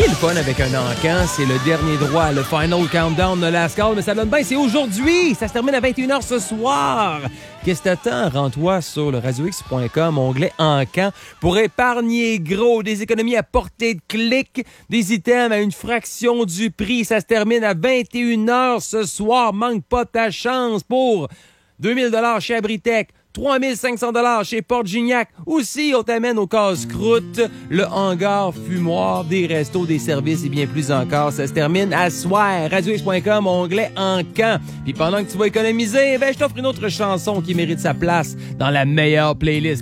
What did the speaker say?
le fun avec un encan. C'est le dernier droit, le final countdown de la Call, mais ça donne bien. C'est aujourd'hui. Ça se termine à 21h ce soir. Qu'est-ce que t'attends? Rends-toi sur le radiox.com, onglet encan, pour épargner gros. Des économies à portée de clic, des items à une fraction du prix. Ça se termine à 21h ce soir. Manque pas ta chance pour 2000 $ chez Abritech. 3500 $ chez Porte-Gignac. Aussi, on t'amène au casse-croûte, le hangar fumoir, des restos, des services et bien plus encore. Ça se termine à soir. RadioX.com, onglet encan. Puis pendant que tu vas économiser, je t'offre une autre chanson qui mérite sa place dans la meilleure playlist.